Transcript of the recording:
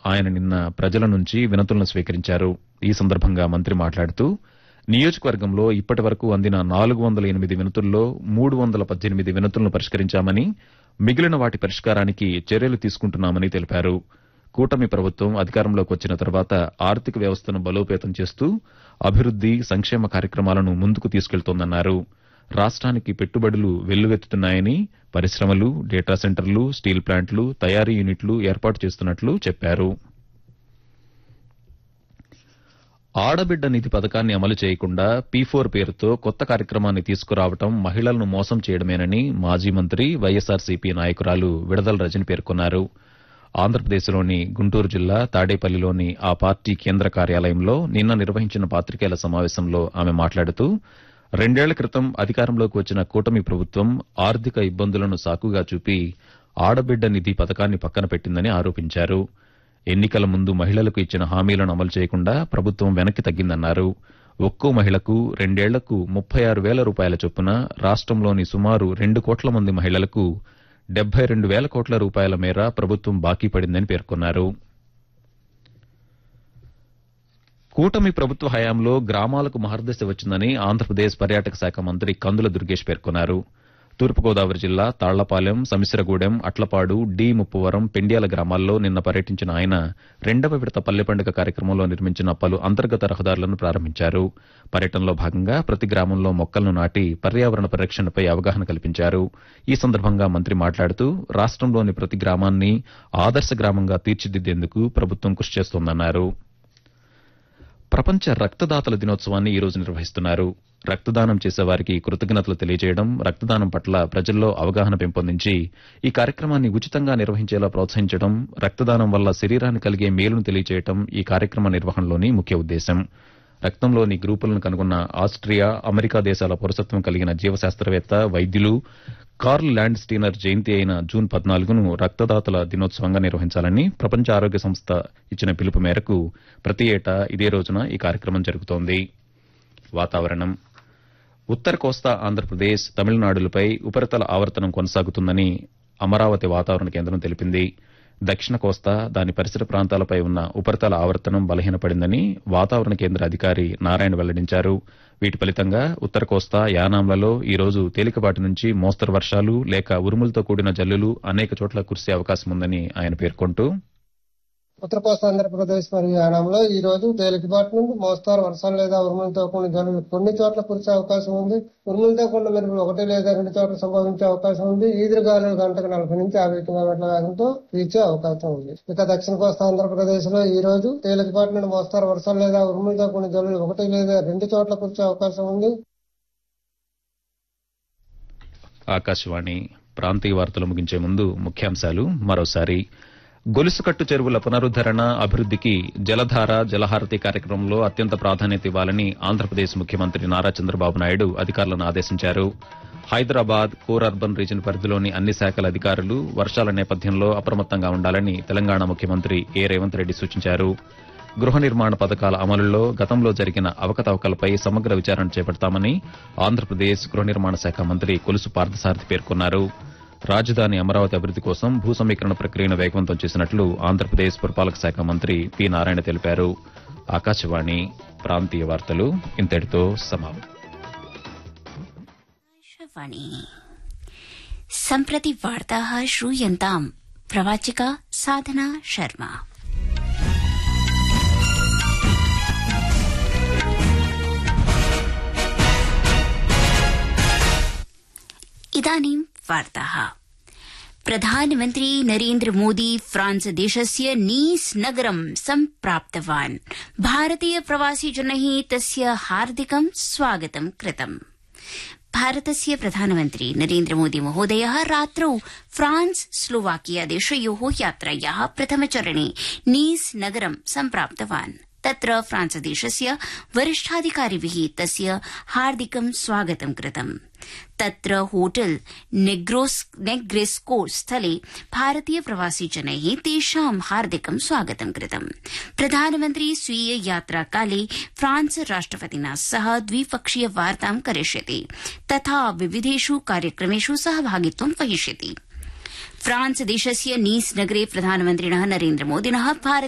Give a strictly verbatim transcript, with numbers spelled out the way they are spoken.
ఆయన నిన్న ప్రజల నుంచి వినతులను స్వీకరించారు. ఈ సందర్భంగా మంత్రి మాట్లాడుతూ నియోజకవర్గంలో ఇప్పటి వరకు అందిన నాలుగు వందల ఎనిమిది వినతుల్లో మూడు వందల పద్దెనిమిది వినతులను పరిష్కరించామని, మిగిలిన వాటి పరిష్కారానికి చర్యలు తీసుకుంటున్నామని తెలిపారు. కూటమి ప్రభుత్వం అధికారంలోకి వచ్చిన తర్వాత ఆర్థిక వ్యవస్థను బలోపేతం చేస్తూ అభివృద్ది, సంక్షేమ కార్యక్రమాలను ముందుకు తీసుకెళ్తోందన్నారు. రాష్ట్రానికి పెట్టుబడులు వెల్లువెత్తుతున్నాయని, పరిశ్రమలు, డేటా సెంటర్లు, స్టీల్ ప్లాంట్లు, తయారీ యూనిట్లు ఏర్పాటు చేస్తున్నట్లు చెప్పారు. ఆడబిడ్డ నిధి పథకాన్ని అమలు చేయకుండా పీ ఫోర్ పేరుతో కొత్త కార్యక్రమాన్ని తీసుకురావడం మహిళలను మోసం చేయడమేనని మాజీ మంత్రి, వైఎస్సార్సీపీ నాయకురాలు విడదల రజని పేర్కొన్నారు. ఆంధ్రప్రదేశ్లోని గుంటూరు జిల్లా తాడేపల్లిలోని ఆ పార్టీ కేంద్ర కార్యాలయంలో నిన్న నిర్వహించిన పాతికేయుల సమావేశంలో ఆమె మాట్లాడుతూ రెండేళ్ల క్రితం అధికారంలోకి వచ్చిన కూటమి ప్రభుత్వం ఆర్థిక ఇబ్బందులను సాకుగా చూపి ఆడబిడ్డ నిధి పథకాన్ని పక్కన పెట్టిందని ఆరోపించారు. ఎన్నికల ముందు మహిళలకు ఇచ్చిన హామీలను అమలు చేయకుండా ప్రభుత్వం వెనక్కి తగ్గిందన్నారు. ఒక్కో మహిళకు రెండేళ్లకు ముప్పై ఆరు వేల రూపాయల చొప్పున రాష్టంలోని సుమారు రెండు కోట్ల మంది మహిళలకు డెబ్బై రెండు వేల కోట్ల రూపాయల మేర ప్రభుత్వం బాకీ పడిందని పేర్కొన్నారు. కూటమి ప్రభుత్వ హయాంలో గ్రామాలకు మహర్దశ వచ్చిందని ఆంధ్రప్రదేశ్ పర్యాటక శాఖ మంత్రి కందుల దుర్గేష్ పేర్కొన్నారు. తూర్పుగోదావరి జిల్లా తాళ్లపాలెం, సమిశ్రగూడెం, అట్లపాడు, డి ముప్పవరం, పెండ్యాల గ్రామాల్లో నిన్న పర్యటించిన ఆయన రెండవ విడత పల్లె పండుగ కార్యక్రమంలో నిర్మించిన పలు అంతర్గత రహదారులను ప్రారంభించారు. పర్యటనలో భాగంగా ప్రతి గ్రామంలో మొక్కలను నాటి పర్యావరణ పరిరక్షణపై అవగాహన కల్పించారు. ఈ సందర్భంగా మంత్రి మాట్లాడుతూ రాష్టంలోని ప్రతి గ్రామాన్ని ఆదర్శ గ్రామంగా తీర్చిదిద్దేందుకు ప్రభుత్వం కృషి చేస్తోందన్నారు. ప్రపంచ రక్తదాతల దినోత్సవాన్ని ఈ రోజు నిర్వహిస్తున్నారు. రక్తదానం చేసేవారికి కృతజ్ఞతలు తెలియజేయడం, రక్తదానం పట్ల ప్రజల్లో అవగాహన పెంపొందించి ఈ కార్యక్రమాన్ని ఉచితంగా నిర్వహించేలా ప్రోత్సహించడం, రక్తదానం వల్ల శరీరానికి కలిగే మేలును తెలియజేయడం ఈ కార్యక్రమ నిర్వహణలోని ముఖ్య ఉద్దేశం. రక్తంలోని గ్రూపులను కనుగొన్న ఆస్ట్రియా, అమెరికా దేశాల పౌరసత్వం కలిగిన జీవశాస్త్రవేత్త, వైద్యులు కార్ల్ ల్యాండ్ స్టీనర్ జయంతి అయిన జూన్ పద్నాలుగును రక్తదాతల దినోత్సవంగా నిర్వహించాలని ప్రపంచ ఆరోగ్య సంస్థ ఇచ్చిన పిలుపు మేరకు ప్రతి ఏటా ఇదే రోజున ఈ కార్యక్రమం జరుగుతోంది. వాతావరణం. ఉత్తర కోస్తా ఆంధ్రప్రదేశ్, తమిళనాడులపై ఉపరితల ఆవర్తనం కొనసాగుతుందని అమరావతి వాతావరణ కేంద్రం తెలిపింది. దక్షిణ కోస్తా, దాని పరిసర ప్రాంతాలపై ఉన్న ఉపరితల ఆవర్తనం బలహీనపడిందని వాతావరణ కేంద్ర అధికారి నారాయణ వెల్లడించారు. వీటి ఫలితంగా ఉత్తర కోస్తా, యానాంలలో ఈ రోజు తేలికపాటి నుంచి మోస్తరు వర్షాలు లేక ఉరుములతో కూడిన జల్లులు అనేక చోట్ల కురిసే అవకాశం ఉందని ఆయన పేర్కొంటూ, ఉత్తర కోస్తా ఆంధ్రప్రదేశ్ మరియు యానాంలో ఈ రోజు తేలికపాటి నుండి మోస్తారు వర్షాలు లేదా ఉరుములతో కూడిన జల్లులు కొన్ని చోట్ల కురిసే అవకాశం ఉంది. ఉరుములతో కూడిన మెరుపులు ఒకటి లేదా రెండు చోట్ల సంభవించే అవకాశం ఉంది. ఈదురుగాలులు గంటకు నలభై నుంచి యాభై కిలోమీటర్ల వేగంతో వీచే అవకాశం ఉంది. ఇక దక్షిణ కోస్తా ఆంధ్రప్రదేశ్ లో ఈ రోజు తేలికపాటి నుండి మోస్తారు వర్షాలు లేదా ఉరుములతో కూడిన జల్లులు ఒకటి లేదా రెండు చోట్ల కురిసే అవకాశం ఉంది. ఆకాశవాణి ప్రాంతీయ వార్తలు ముగించే ముందు ముఖ్యాంశాలు మరోసారి. గొలుసుకట్టు చెరువుల పునరుద్దరణ, అభివృద్దికి జలధార, జలహారతి కార్యక్రమంలో అత్యంత ప్రాధాన్యత ఇవ్వాలని ఆంధ్రప్రదేశ్ ముఖ్యమంత్రి నారా చంద్రబాబు నాయుడు అధికారులను ఆదేశించారు. హైదరాబాద్ కోర్ అర్బన్ రీజన్ పరిధిలోని అన్ని శాఖల అధికారులు వర్షాల నేపథ్యంలో అప్రమత్తంగా ఉండాలని తెలంగాణ ముఖ్యమంత్రి ఏ రేవంత్ రెడ్డి సూచించారు. గృహ నిర్మాణ పథకాల అమలులో గతంలో జరిగిన అవకతవకలపై సమగ్ర విచారణ చేపడతామని ఆంధ్రప్రదేశ్ గృహ నిర్మాణ శాఖ మంత్రి కొలుసు పార్థసారథి పేర్కొన్నారు. రాజధాని అమరావతి అభివృద్ది కోసం భూ సమీకరణ ప్రక్రియను వేగవంతం చేసినట్లు ఆంధ్రప్రదేశ్ పురపాలక శాఖ మంత్రి పి నారాయణ తెలిపారు. ఆకాశవాణి ప్రాంతీయ వార్తలు ఇంతటితో సమాప్తం. సంప్రతి వార్తాః శ్రూయంతాం. ప్రవాచిక సాధనా శర్మ. इदानीं वार्ताः. प्रधानमन्त्री नरेन्द्र मोदी फ्रांस देशस्य नीस नगरं सम्प्राप्तवान्. भारतीय प्रवासिजनैः तस्य हार्दिकं स्वागतं कृतम्. भारतस्य प्रधानमन्त्री नरेन्द्र मोदी महोदयः रात्रौ फ्रांस स्लोवाकिया देशयोः यात्रायाः प्रथमचरणे नीस नगरं सम्प्राप्तवान्. तत्र फ्रांस देशस्य वरिष्ठाधिकारिभिः तस्य हार्दिकं स्वागतं कृतम्. तत्र होटल नेग्रेस्को स्थले भारतीय प्रवासिजनैः तेषां हार्दिकं स्वागतं कृतम्. प्रधानमन्त्री स्वीय यात्राकाले फ्रांस राष्ट्रपतिना सह द्विपक्षीय वार्तां करिष्यति तथा विविधेषु कार्यक्रमेषु सहभागित्वं वहिष्यति. फ्रांस देशस्य नीस नगरे प्रधानमन्त्रिणः नरेन्द्र मोदिनः